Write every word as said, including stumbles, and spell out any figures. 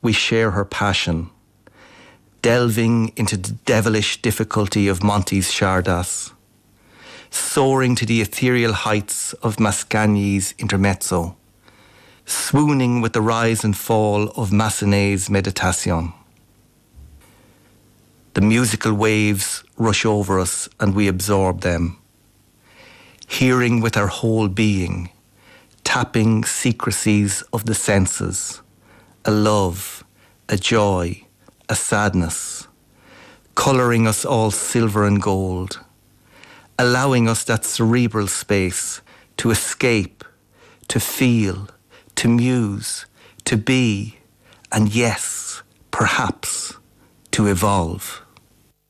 we share her passion, delving into the devilish difficulty of Monty's Shardas, soaring to the ethereal heights of Mascagni's Intermezzo, swooning with the rise and fall of Massenet's Meditation. The musical waves rush over us and we absorb them, hearing with our whole being, tapping secrecies of the senses, a love, a joy, a sadness, colouring us all silver and gold, allowing us that cerebral space to escape, to feel, to muse, to be, and yes, perhaps, to evolve.